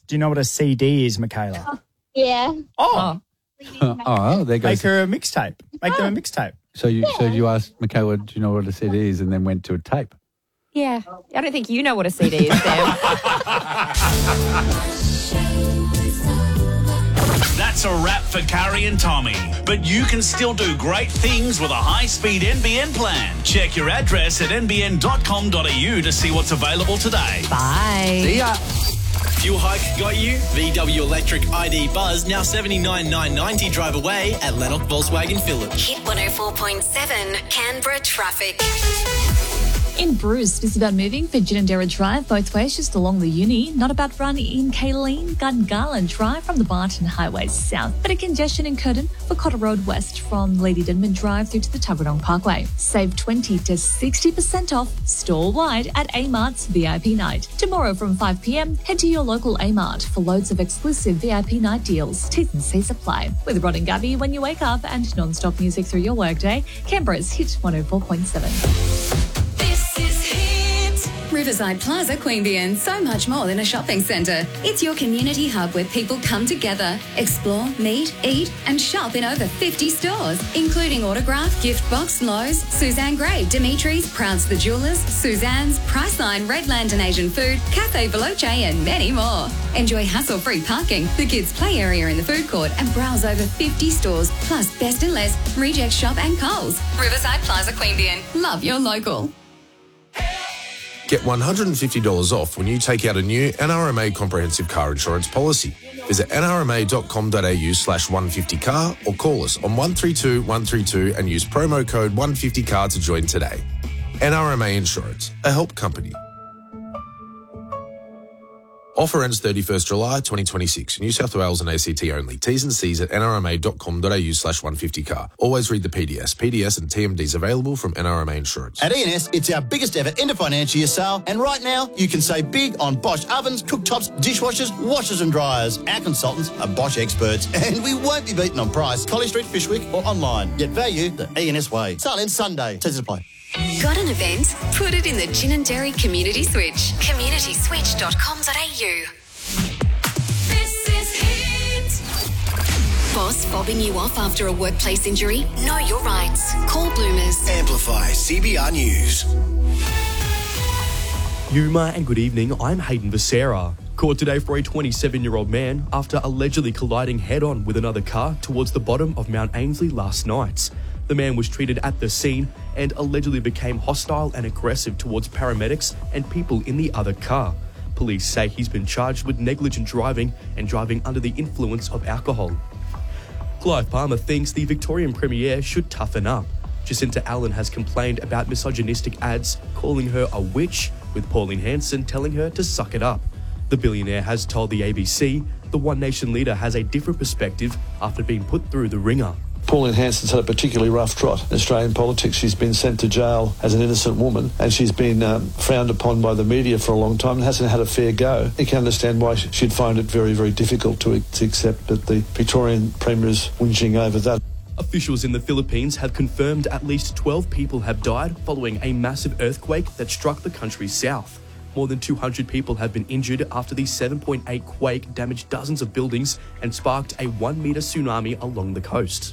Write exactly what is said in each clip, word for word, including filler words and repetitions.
Do you know what a C D is, Michaela? Yeah. Oh. Oh, oh there goes. Make her a mixtape. Make them a mixtape. So you, so you asked Michaela, do you know what a C D is, and then went to a tape? Yeah. I don't think you know what a C D is, Sam. That's a wrap for Carrie and Tommy. But you can still do great things with a high-speed N B N plan. Check your address at n b n dot com dot a u to see what's available today. Bye. See ya. Fuel hike got you? V W Electric I D Buzz now seventy-nine nine ninety drive away at Lennox Volkswagen Phillip. Hit one oh four point seven Canberra traffic. In Bruce, this is about moving for Ginninderra Drive both ways just along the uni. Not a bad run in Kayleen, Gungahlin Drive from the Barton Highway south. Bit of congestion in Curtin for Cotter Road west from Lady Denman Drive through to the Tuggeranong Parkway. Save twenty to sixty percent off store-wide at A-Mart's V I P Night. Tomorrow from five p.m, head to your local A-Mart for loads of exclusive V I P night deals. T's and C's apply. With Rod and Gabby when you wake up and non-stop music through your workday, Canberra's Hit one oh four point seven. Riverside Plaza, Queanbeyan, so much more than a shopping centre. It's your community hub where people come together, explore, meet, eat and shop in over fifty stores, including Autograph, Gift Box, Lowe's, Suzanne Gray, Dimitri's, Prouds the Jewellers, Suzanne's, Priceline, Redland and Asian Food, Cafe Veloce and many more. Enjoy hassle-free parking, the kids' play area in the food court and browse over fifty stores, plus Best and Less, Reject Shop and Coles. Riverside Plaza, Queanbeyan. Love your local. Get one hundred fifty dollars off when you take out a new N R M A comprehensive car insurance policy. Visit n r m a dot com dot a u slash one fifty car or call us on one three two one three two and use promo code one fifty car to join today. N R M A Insurance, a help company. Offer ends thirty-first July twenty twenty-six. New South Wales and A C T only. T's and C's at n r m a dot com dot a u slash one fifty car. Always read the P D S. P D S and T M Ds available from N R M A Insurance. At E and S, it's our biggest ever end of financial year sale, and right now you can save big on Bosch ovens, cooktops, dishwashers, washers and dryers. Our consultants are Bosch experts, and we won't be beaten on price. College Street, Fishwick or online. Get value the E and S way. Sale ends Sunday. Says apply. Got an event? Put it in the Ginninderra Community Switch. community switch dot com dot a u. This is Hit. Boss fobbing you off after a workplace injury? Know your rights. Call Bloomers. Amplify C B R News. Yuma and good evening, I'm Hayden Becerra. Caught today for a twenty-seven-year-old man after allegedly colliding head-on with another car towards the bottom of Mount Ainslie last night. The man was treated at the scene and allegedly became hostile and aggressive towards paramedics and people in the other car. Police say he's been charged with negligent driving and driving under the influence of alcohol. Clive Palmer thinks the Victorian Premier should toughen up. Jacinta Allen has complained about misogynistic ads, calling her a witch, with Pauline Hanson telling her to suck it up. The billionaire has told the A B C the One Nation leader has a different perspective after being put through the ringer. Pauline Hanson's had a particularly rough trot in Australian politics. She's been sent to jail as an innocent woman, and she's been um, frowned upon by the media for a long time and hasn't had a fair go. You can understand why she'd find it very, very difficult to, to accept that the Victorian Premier is whinging over that. Officials in the Philippines have confirmed at least twelve people have died following a massive earthquake that struck the country's south. More than two hundred people have been injured after the seven point eight quake damaged dozens of buildings and sparked a one-metre tsunami along the coast.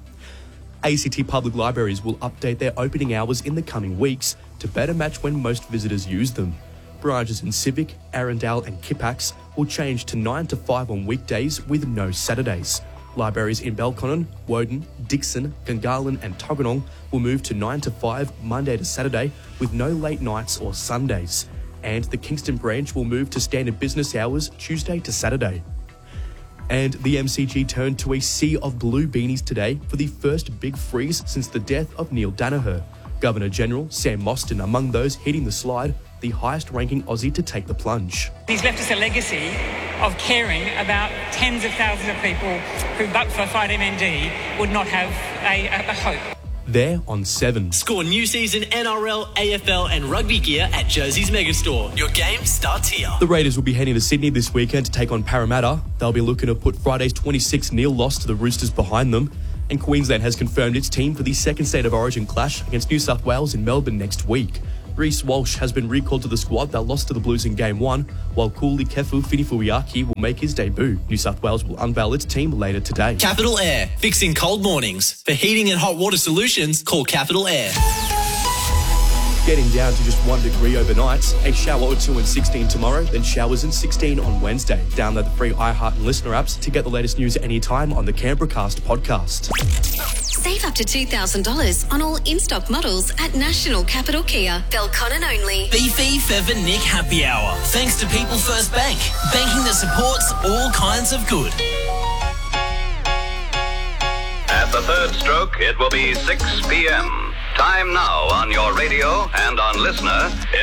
A C T public libraries will update their opening hours in the coming weeks to better match when most visitors use them. Branches in Civic, Arundel and Kippax will change to nine to five on weekdays with no Saturdays. Libraries in Belconnen, Woden, Dixon, Gungahlin and Tuggeranong will move to nine to five Monday to Saturday with no late nights or Sundays. And the Kingston branch will move to standard business hours Tuesday to Saturday. And the M C G turned to a sea of blue beanies today for the first big freeze since the death of Neil Danaher. Governor-General Sam Mostyn among those hitting the slide, the highest-ranking Aussie to take the plunge. He's left us a legacy of caring about tens of thousands of people who, but for Fight M N D, would not have a, a, a hope. There on seven. Score new season N R L, A F L and rugby gear at Josie's Megastore. Your game starts here. The Raiders will be heading to Sydney this weekend to take on Parramatta. They'll be looking to put Friday's twenty-six nil loss to the Roosters behind them. And Queensland has confirmed its team for the second State of Origin clash against New South Wales in Melbourne next week. Reece Walsh has been recalled to the squad that lost to the Blues in Game one, while Kuli Kefu Finifuiaki will make his debut. New South Wales will unveil its team later today. Capital Air, fixing cold mornings. For heating and hot water solutions, call Capital Air. Getting down to just one degree overnight. A shower or two in sixteen tomorrow, then showers in sixteen on Wednesday. Download the free iHeart and Listener apps to get the latest news anytime on the Canberracast podcast. Save up to two thousand dollars on all in-stock models at National Capital Kia. Belconnen only. Beefy Feather Nick Happy Hour. Thanks to People First Bank. Banking that supports all kinds of good. At the third stroke, it will be six p.m. Time now on your radio and on Listener.